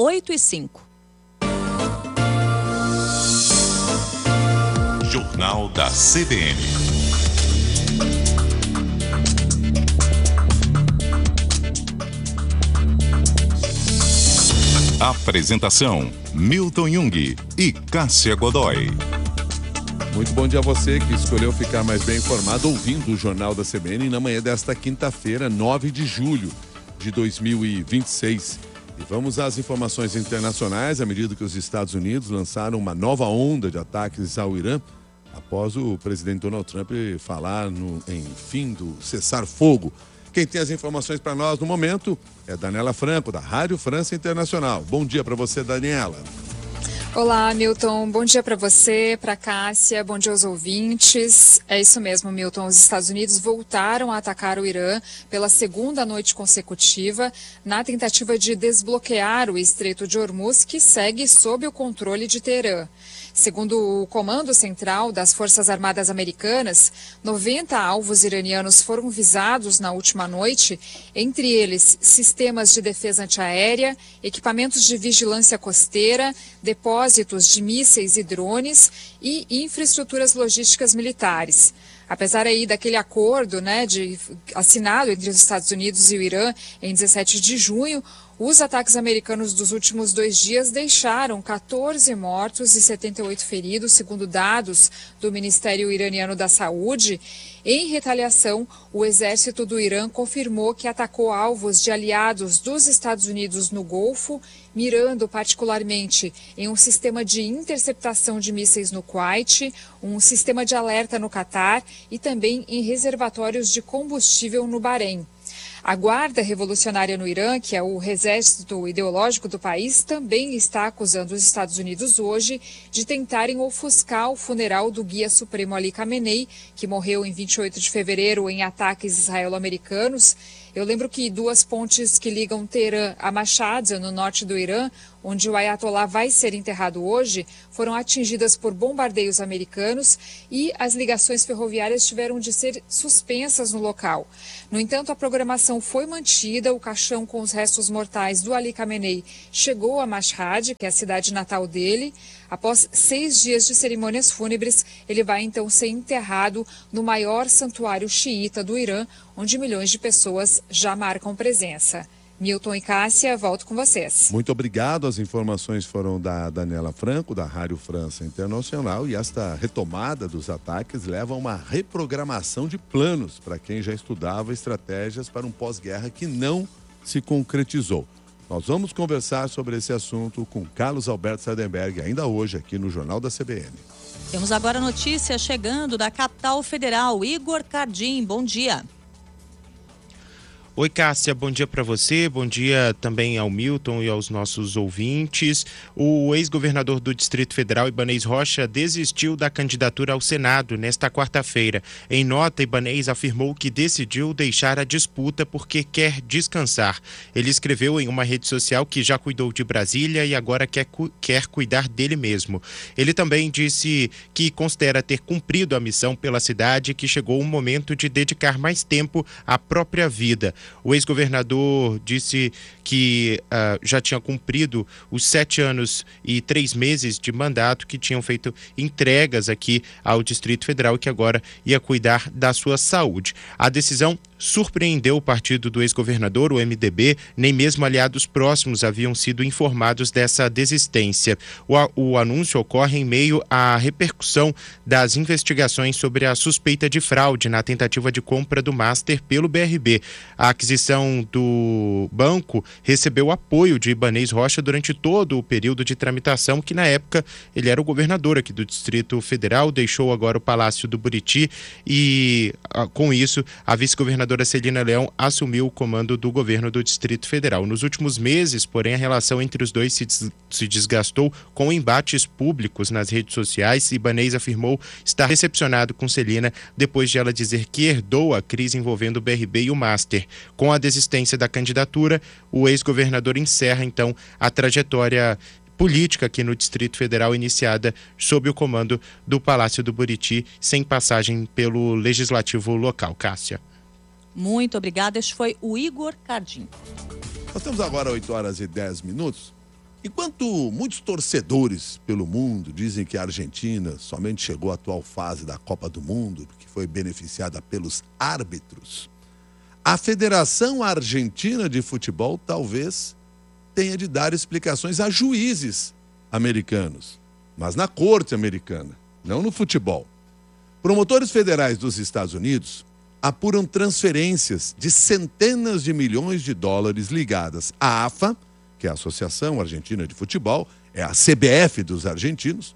8h05. Jornal da CBN. Apresentação: Milton Jung e Cássia Godoy. Muito bom dia a você que escolheu ficar mais bem informado ouvindo o Jornal da CBN na manhã desta quinta-feira, 9 de julho de 2026. E vamos às informações internacionais à medida que os Estados Unidos lançaram uma nova onda de ataques ao Irã após o presidente Donald Trump falar em fim do cessar-fogo. Quem tem as informações para nós no momento é Daniela Franco, da Rádio França Internacional. Bom dia para você, Daniela. Olá, Milton. Bom dia para você, para Cássia, bom dia aos ouvintes. É isso mesmo, Milton. Os Estados Unidos voltaram a atacar o Irã pela segunda noite consecutiva na tentativa de desbloquear o Estreito de Hormuz, que segue sob o controle de Teherã. Segundo o Comando Central das Forças Armadas Americanas, 90 alvos iranianos foram visados na última noite, entre eles sistemas de defesa antiaérea, equipamentos de vigilância costeira, depósitos de mísseis e drones e infraestruturas logísticas militares. Apesar aí daquele acordo, assinado entre os Estados Unidos e o Irã em 17 de junho, os ataques americanos dos últimos 2 dias deixaram 14 mortos e 78 feridos, segundo dados do Ministério Iraniano da Saúde. Em retaliação, o exército do Irã confirmou que atacou alvos de aliados dos Estados Unidos no Golfo, mirando particularmente em um sistema de interceptação de mísseis no Kuwait, um sistema de alerta no Catar e também em reservatórios de combustível no Bahrein. A Guarda Revolucionária no Irã, que é o exército ideológico do país, também está acusando os Estados Unidos hoje de tentarem ofuscar o funeral do guia supremo Ali Khamenei, que morreu em 28 de fevereiro em ataques israelo-americanos. Eu lembro que 2 pontes que ligam Teherã a Mashhad, no norte do Irã, onde o Ayatollah vai ser enterrado hoje, foram atingidas por bombardeios americanos e as ligações ferroviárias tiveram de ser suspensas no local. No entanto, a programação foi mantida, o caixão com os restos mortais do Ali Khamenei chegou a Mashhad, que é a cidade natal dele. Após 6 dias de cerimônias fúnebres, ele vai então ser enterrado no maior santuário xiita do Irã, onde milhões de pessoas já marcam presença. Milton e Cássia, volto com vocês. Muito obrigado. As informações foram da Daniela Franco, da Rádio França Internacional, e esta retomada dos ataques leva a uma reprogramação de planos para quem já estudava estratégias para um pós-guerra que não se concretizou. Nós vamos conversar sobre esse assunto com Carlos Alberto Sardenberg, ainda hoje aqui no Jornal da CBN. Temos agora notícia chegando da capital federal. Igor Cardim, bom dia. Oi, Cássia, bom dia para você, bom dia também ao Milton e aos nossos ouvintes. O ex-governador do Distrito Federal, Ibanez Rocha, desistiu da candidatura ao Senado nesta quarta-feira. Em nota, Ibanez afirmou que decidiu deixar a disputa porque quer descansar. Ele escreveu em uma rede social que já cuidou de Brasília e agora quer cuidar dele mesmo. Ele também disse que considera ter cumprido a missão pela cidade e que chegou o momento de dedicar mais tempo à própria vida. O ex-governador disse que já tinha cumprido os 7 anos e 3 meses de mandato, que tinham feito entregas aqui ao Distrito Federal e que agora ia cuidar da sua saúde. A decisão surpreendeu o partido do ex-governador, o MDB, nem mesmo aliados próximos haviam sido informados dessa desistência. O anúncio ocorre em meio à repercussão das investigações sobre a suspeita de fraude na tentativa de compra do Master pelo BRB. A aquisição do banco recebeu apoio de Ibanez Rocha durante todo o período de tramitação, que na época ele era o governador aqui do Distrito Federal, deixou agora o Palácio do Buriti e, com isso, a vice-governadora Celina Leão assumiu o comando do governo do Distrito Federal. Nos últimos meses, porém, a relação entre os dois se desgastou com embates públicos nas redes sociais. Ibanez afirmou estar decepcionado com Celina depois de ela dizer que herdou a crise envolvendo o BRB e o Master. Com a desistência da candidatura, o ex-governador encerra, então, a trajetória política aqui no Distrito Federal, iniciada sob o comando do Palácio do Buriti, sem passagem pelo legislativo local. Cássia. Muito obrigada. Este foi o Igor Cardim. Nós temos agora 8 horas e 10 minutos. Enquanto muitos torcedores pelo mundo dizem que a Argentina somente chegou à atual fase da Copa do Mundo porque foi beneficiada pelos árbitros, a Federação Argentina de Futebol talvez tenha de dar explicações a juízes americanos, mas na corte americana, não no futebol. Promotores federais dos Estados Unidos apuram transferências de centenas de milhões de dólares ligadas à AFA, que é a Associação Argentina de Futebol, é a CBF dos argentinos,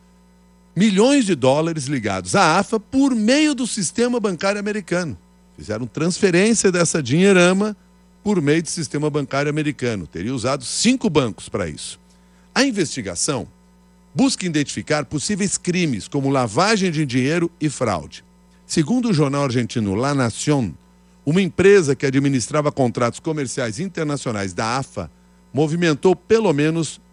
milhões de dólares ligados à AFA por meio do sistema bancário americano. Fizeram transferência dessa dinheirama por meio do sistema bancário americano. Teria usado 5 bancos para isso. A investigação busca identificar possíveis crimes como lavagem de dinheiro e fraude. Segundo o jornal argentino La Nación, uma empresa que administrava contratos comerciais internacionais da AFA movimentou pelo menos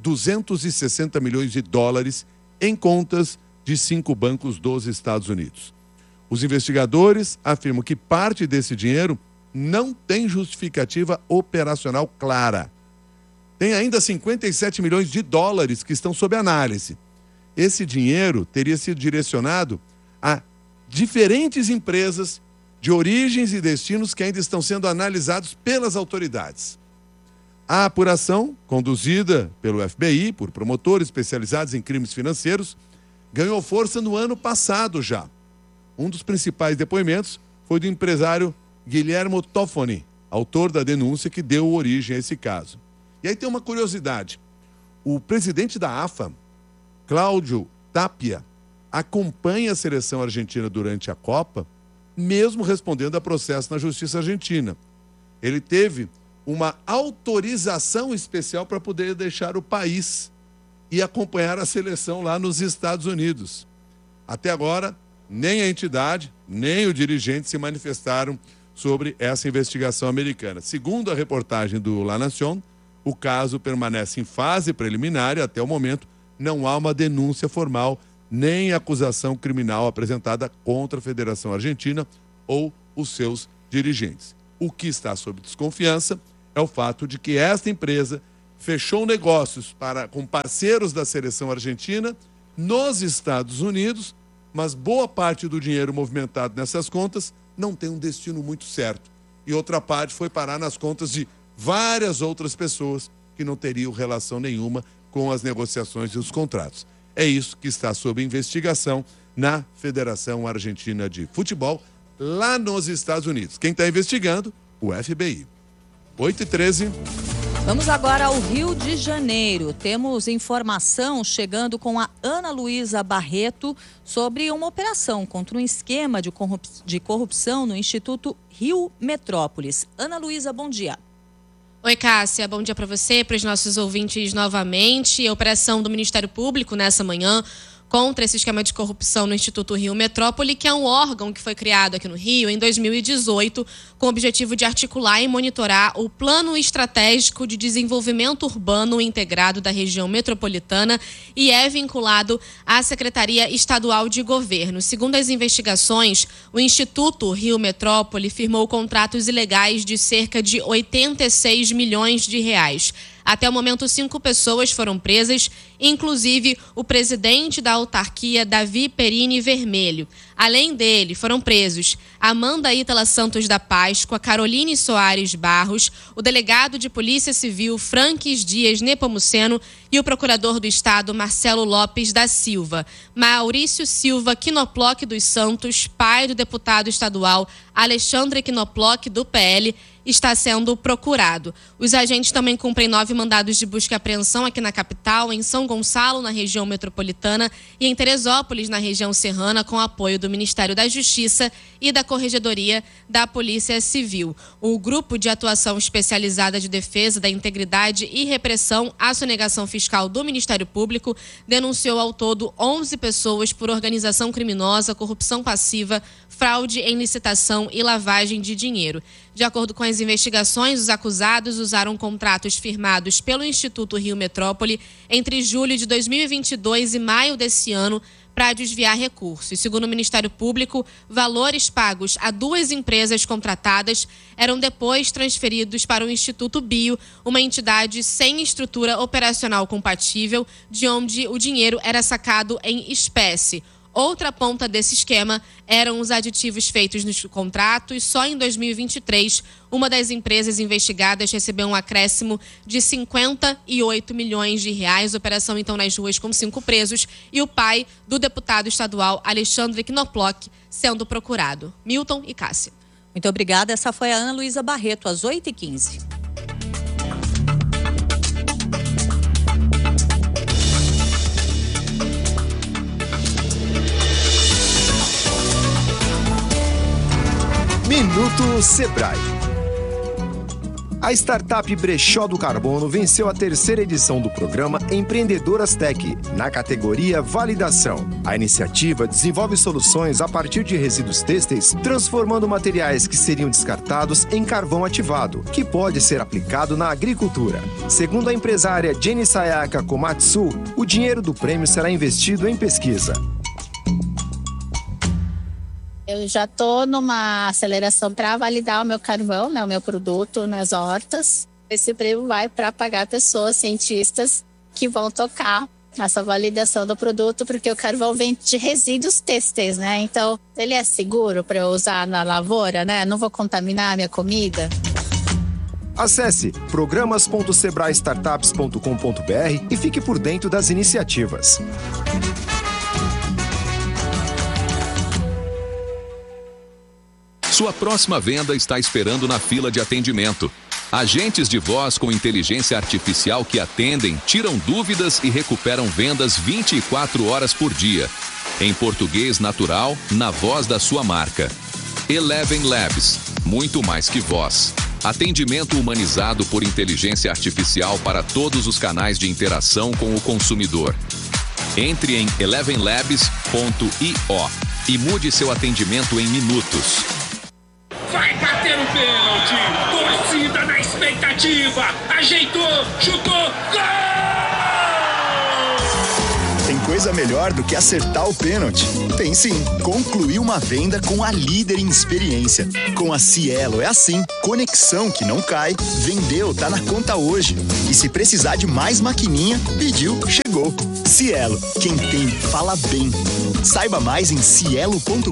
260 milhões de dólares em contas de 5 bancos dos Estados Unidos. Os investigadores afirmam que parte desse dinheiro não tem justificativa operacional clara. Tem ainda 57 milhões de dólares que estão sob análise. Esse dinheiro teria sido direcionado a diferentes empresas de origens e destinos que ainda estão sendo analisados pelas autoridades. A apuração, conduzida pelo FBI, por promotores especializados em crimes financeiros, ganhou força no ano passado já. Um dos principais depoimentos foi do empresário Guillermo Toffoni, autor da denúncia que deu origem a esse caso. E aí tem uma curiosidade. O presidente da AFA, Cláudio Tapia, acompanha a seleção argentina durante a Copa, mesmo respondendo a processo na Justiça Argentina. Ele teve uma autorização especial para poder deixar o país e acompanhar a seleção lá nos Estados Unidos. Até agora, nem a entidade, nem o dirigente se manifestaram sobre essa investigação americana. Segundo a reportagem do La Nación, o caso permanece em fase preliminar e até o momento não há uma denúncia formal nem acusação criminal apresentada contra a Federação Argentina ou os seus dirigentes. O que está sob desconfiança é o fato de que esta empresa fechou negócios com parceiros da seleção argentina nos Estados Unidos, mas boa parte do dinheiro movimentado nessas contas não tem um destino muito certo. E outra parte foi parar nas contas de várias outras pessoas que não teriam relação nenhuma com as negociações e os contratos. É isso que está sob investigação na Federação Argentina de Futebol, lá nos Estados Unidos. Quem está investigando? O FBI. 8h13. Vamos agora ao Rio de Janeiro. Temos informação chegando com a Ana Luísa Barreto sobre uma operação contra um esquema de corrupção no Instituto Rio Metrópolis. Ana Luísa, bom dia. Oi, Cássia, bom dia para você, para os nossos ouvintes novamente. A operação do Ministério Público nessa manhã contra esse esquema de corrupção no Instituto Rio Metrópole, que é um órgão que foi criado aqui no Rio em 2018 com o objetivo de articular e monitorar o Plano Estratégico de Desenvolvimento Urbano Integrado da região metropolitana e é vinculado à Secretaria Estadual de Governo. Segundo as investigações, o Instituto Rio Metrópole firmou contratos ilegais de cerca de 86 milhões de reais. Até o momento, 5 pessoas foram presas, inclusive o presidente da autarquia, Davi Perini Vermelho. Além dele, foram presos Amanda Ítala Santos da Páscoa, Caroline Soares Barros, o delegado de Polícia Civil, Franques Dias Nepomuceno, e o procurador do Estado, Marcelo Lopes da Silva. Maurício Silva Quinoploc dos Santos, pai do deputado estadual Alexandre Quinoploc, do PL, está sendo procurado. Os agentes também cumprem 9 mandados de busca e apreensão aqui na capital, em São Gonçalo, na região metropolitana, e em Teresópolis, na região serrana, com apoio do Ministério da Justiça e da Corregedoria da Polícia Civil. O Grupo de Atuação Especializada de Defesa da Integridade e Repressão à Sonegação Fiscal do Ministério Público denunciou ao todo 11 pessoas por organização criminosa, corrupção passiva, fraude em licitação e lavagem de dinheiro. De acordo com as investigações, os acusados usaram contratos firmados pelo Instituto Rio Metrópole entre julho de 2022 e maio desse ano para desviar recursos. Segundo o Ministério Público, valores pagos a 2 empresas contratadas eram depois transferidos para o Instituto Bio, uma entidade sem estrutura operacional compatível, de onde o dinheiro era sacado em espécie. Outra ponta desse esquema eram os aditivos feitos nos contratos. Só em 2023, uma das empresas investigadas recebeu um acréscimo de 58 milhões de reais. Operação, então, nas ruas com 5 presos e o pai do deputado estadual Alexandre Knoploch sendo procurado. Milton e Cássia. Muito obrigada. Essa foi a Ana Luísa Barreto, às 8h15. Minuto Sebrae. A startup Brechó do Carbono venceu a 3ª edição do programa Empreendedoras Tech, na categoria Validação. A iniciativa desenvolve soluções a partir de resíduos têxteis, transformando materiais que seriam descartados em carvão ativado, que pode ser aplicado na agricultura. Segundo a empresária Jenny Sayaka Komatsu, o dinheiro do prêmio será investido em pesquisa. Eu já estou numa aceleração para validar o meu carvão, né, o meu produto nas hortas. Esse prêmio vai para pagar pessoas, cientistas, que vão tocar essa validação do produto, porque o carvão vem de resíduos têxteis, né? Então, ele é seguro para eu usar na lavoura, né? Não vou contaminar a minha comida. Acesse programas.sebraestartups.com.br e fique por dentro das iniciativas. Sua próxima venda está esperando na fila de atendimento. Agentes de voz com inteligência artificial que atendem, tiram dúvidas e recuperam vendas 24 horas por dia. Em português natural, na voz da sua marca. Eleven Labs, muito mais que voz. Atendimento humanizado por inteligência artificial para todos os canais de interação com o consumidor. Entre em elevenlabs.io e mude seu atendimento em minutos. Vai bater o pênalti! Torcida na expectativa! Ajeitou! Chutou! Gol! Tem coisa melhor do que acertar o pênalti? Tem sim! Concluir uma venda com a líder em experiência. Com a Cielo é assim. Conexão que não cai. Vendeu, tá na conta hoje. E se precisar de mais maquininha, pediu, chegou. Cielo, quem tem, fala bem. Saiba mais em cielo.com.br.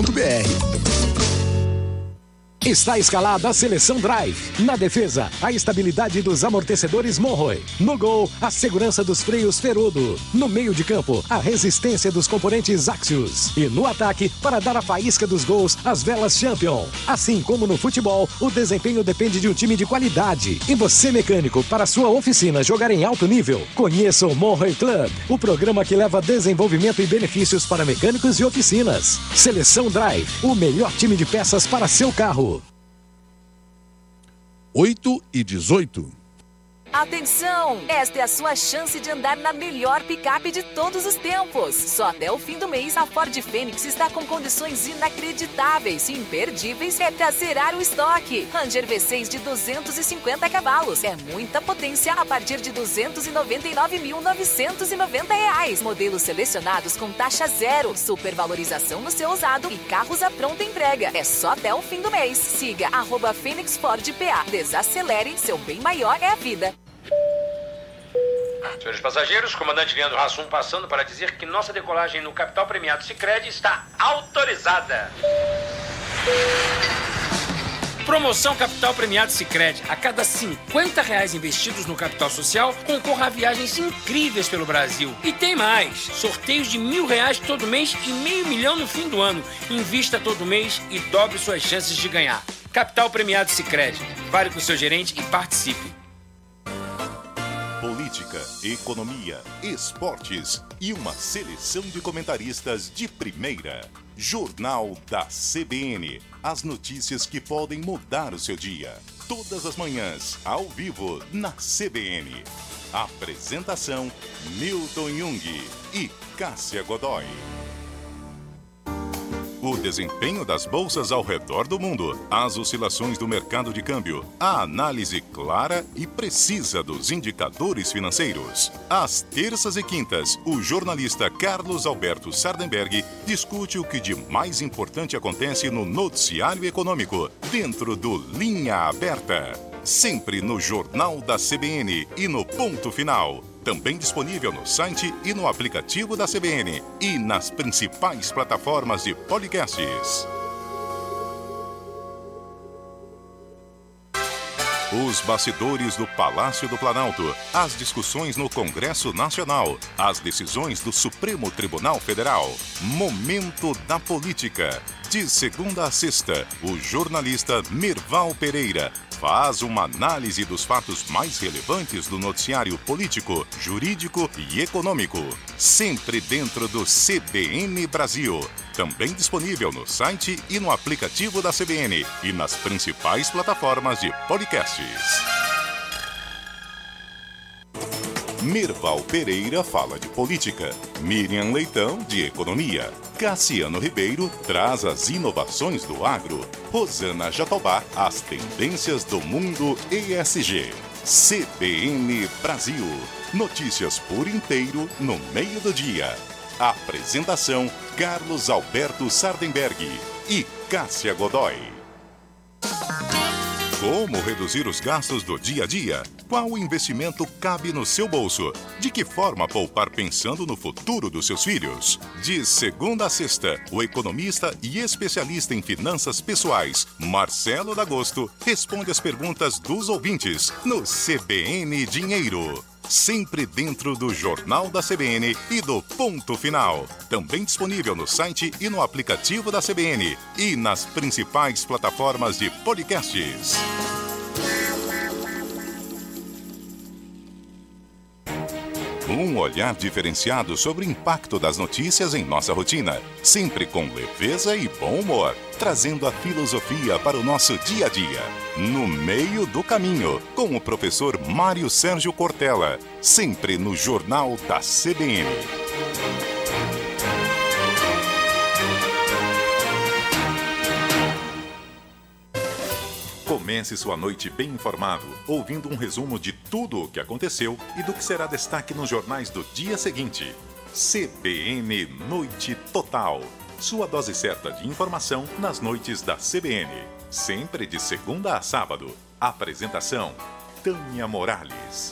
Está escalada a seleção Drive. Na defesa, a estabilidade dos amortecedores Monroe. No gol, a segurança dos freios Ferodo. No meio de campo, a resistência dos componentes Axios. E no ataque, para dar a faísca dos gols, as velas Champion. Assim como no futebol, o desempenho depende de um time de qualidade. E você, mecânico, para sua oficina jogar em alto nível, conheça o Monroe Club, o programa que leva desenvolvimento e benefícios para mecânicos e oficinas. Seleção Drive, o melhor time de peças para seu carro. 8h18. Atenção! Esta é a sua chance de andar na melhor picape de todos os tempos. Só até o fim do mês, a Ford Fênix está com condições inacreditáveis e imperdíveis para zerar o estoque. Ranger V6 de 250 cavalos. É muita potência a partir de R$ 299.990. Modelos selecionados com taxa zero, supervalorização no seu usado e carros à pronta entrega. É só até o fim do mês. Siga @FênixFordPA. Desacelere, seu bem maior é a vida. Senhores passageiros, comandante Leandro Hassum passando para dizer que nossa decolagem no Capital Premiado Sicredi está autorizada. Promoção Capital Premiado Sicredi. A cada R$50 investidos no capital social, concorra a viagens incríveis pelo Brasil. E tem mais. Sorteios de R$1.000 todo mês e R$500 mil no fim do ano. Invista todo mês e dobre suas chances de ganhar. Capital Premiado Sicredi. Fale com o seu gerente e participe. Política, economia, esportes e uma seleção de comentaristas de primeira. Jornal da CBN. As notícias que podem mudar o seu dia. Todas as manhãs, ao vivo, na CBN. Apresentação: Milton Jung e Cássia Godoy. o desempenho das bolsas ao redor do mundo, as oscilações do mercado de câmbio, a análise clara e precisa dos indicadores financeiros. Às terças e quintas, o jornalista Carlos Alberto Sardenberg discute o que de mais importante acontece no noticiário econômico, dentro do Linha Aberta. Sempre no Jornal da CBN e no Ponto Final. Também disponível no site e no aplicativo da CBN e nas principais plataformas de podcasts. Os bastidores do Palácio do Planalto, as discussões no Congresso Nacional, as decisões do Supremo Tribunal Federal. Momento da Política. De segunda a sexta, o jornalista Mirval Pereira faz uma análise dos fatos mais relevantes do noticiário político, jurídico e econômico. Sempre dentro do CBN Brasil. Também disponível no site e no aplicativo da CBN e nas principais plataformas de podcasts. Mirval Pereira fala de política, Miriam Leitão de economia, Cassiano Ribeiro traz as inovações do agro, Rosana Jatobá as tendências do mundo ESG. CBN Brasil, notícias por inteiro no meio do dia. Apresentação Carlos Alberto Sardenberg e Cássia Godoy. Como reduzir os gastos do dia a dia? Qual investimento cabe no seu bolso? De que forma poupar pensando no futuro dos seus filhos? De segunda a sexta, o economista e especialista em finanças pessoais, Marcelo D'Agosto, responde as perguntas dos ouvintes no CBN Dinheiro. Sempre dentro do Jornal da CBN e do Ponto Final. Também disponível no site e no aplicativo da CBN e nas principais plataformas de podcasts. Um olhar diferenciado sobre o impacto das notícias em nossa rotina, sempre com leveza e bom humor, trazendo a filosofia para o nosso dia a dia. No meio do caminho, com o professor Mário Sérgio Cortella, sempre no Jornal da CBN. Comece sua noite bem informado, ouvindo um resumo de tudo o que aconteceu e do que será destaque nos jornais do dia seguinte. CBN Noite Total. Sua dose certa de informação nas noites da CBN. Sempre de segunda a sábado. Apresentação: Tânia Morales.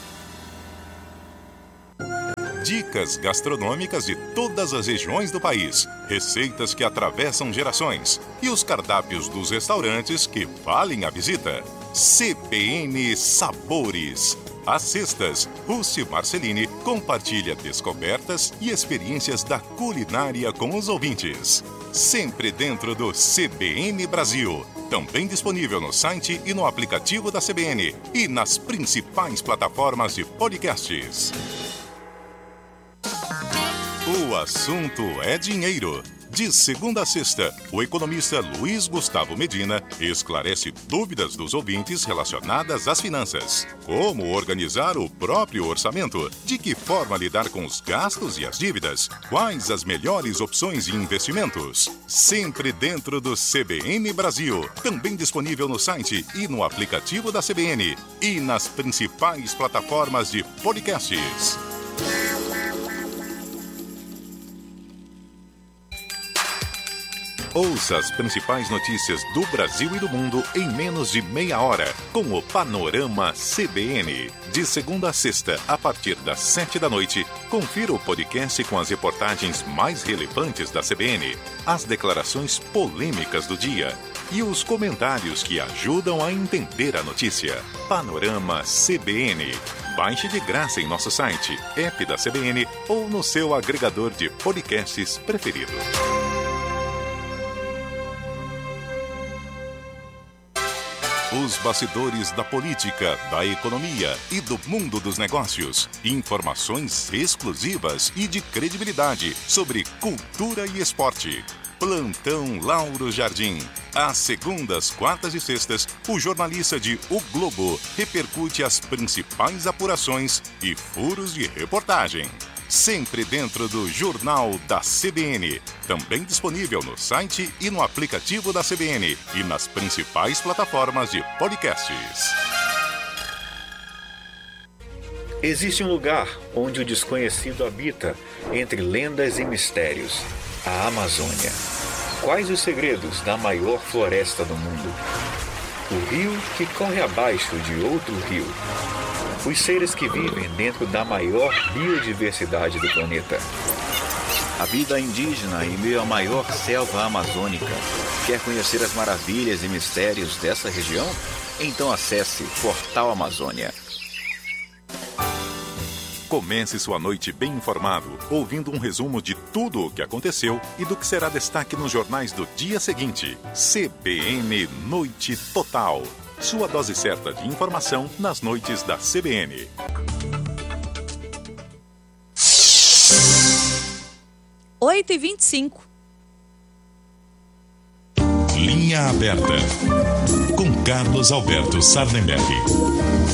Dicas gastronômicas de todas as regiões do país, receitas que atravessam gerações e os cardápios dos restaurantes que valem a visita. CBN Sabores. Às sextas, Rússi Marcelini compartilha descobertas e experiências da culinária com os ouvintes. Sempre dentro do CBN Brasil. Também disponível no site e no aplicativo da CBN e nas principais plataformas de podcasts. O assunto é dinheiro. De segunda a sexta, o economista Luiz Gustavo Medina esclarece dúvidas dos ouvintes relacionadas às finanças. Como organizar o próprio orçamento? De que forma lidar com os gastos e as dívidas? Quais as melhores opções de investimentos? Sempre dentro do CBN Brasil. Também disponível no site e no aplicativo da CBN e nas principais plataformas de podcasts. Ouça as principais notícias do Brasil e do mundo em menos de meia hora, com o Panorama CBN. De segunda a sexta, a partir das 7 da noite, confira o podcast com as reportagens mais relevantes da CBN, as declarações polêmicas do dia e os comentários que ajudam a entender a notícia. Panorama CBN. Baixe de graça em nosso site, app da CBN ou no seu agregador de podcasts preferido. Os bastidores da política, da economia e do mundo dos negócios. Informações exclusivas e de credibilidade sobre cultura e esporte. Plantão Lauro Jardim. Às segundas, quartas e sextas, o jornalista de O Globo repercute as principais apurações e furos de reportagem. sempre dentro do Jornal da CBN. Também disponível no site e no aplicativo da CBN e nas principais plataformas de podcasts. Existe um lugar onde o desconhecido habita, entre lendas e mistérios, a Amazônia. Quais os segredos da maior floresta do mundo? O rio que corre abaixo de outro rio. Os seres que vivem dentro da maior biodiversidade do planeta. A vida indígena em meio à maior selva amazônica. Quer conhecer as maravilhas e mistérios dessa região? Então acesse Portal Amazônia. Comece sua noite bem informado, ouvindo um resumo de tudo o que aconteceu e do que será destaque nos jornais do dia seguinte. CBN Noite Total. Sua dose certa de informação nas noites da CBN. Oito e 25. Linha aberta com Carlos Alberto Sardenberg.